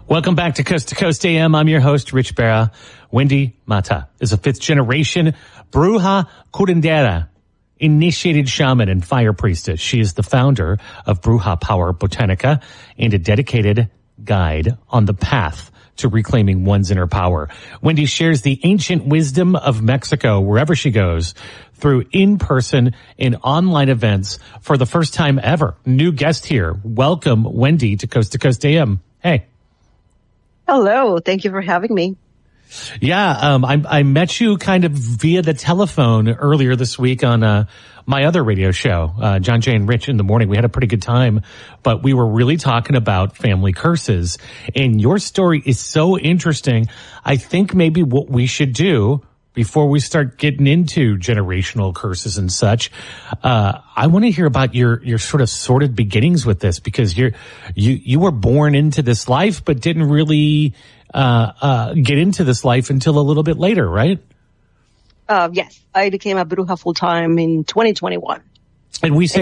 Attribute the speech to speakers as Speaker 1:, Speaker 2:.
Speaker 1: Welcome back to Coast AM. I'm your host, Rich Berra. Wendy Mata is a fifth-generation Bruja Curandera, initiated shaman and fire priestess. She is the founder of Bruja Power Botanica and a dedicated guide on the path to reclaiming one's inner power. Wendy shares the ancient wisdom of Mexico wherever she goes through in-person and online events for the first time ever. New guest here. Welcome, Wendy, to Coast AM. Hey.
Speaker 2: Hello. Thank you for having me.
Speaker 1: Yeah, I met you kind of via the telephone earlier this week on my other radio show, John Jay and Rich in the Morning. We had a pretty good time, but we were really talking about family curses. And your story is so interesting. I think maybe what we should do before we start getting into generational curses and such, I want to hear about your sort of sordid beginnings with this, because you were born into this life, but didn't really get into this life until a little bit later, right?
Speaker 2: Yes, I became a bruja full time in 2021.
Speaker 1: And we say